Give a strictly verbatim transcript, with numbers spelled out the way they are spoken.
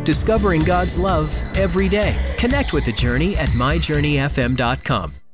discovering God's love every day. Connect with The Journey at my journey f m dot com.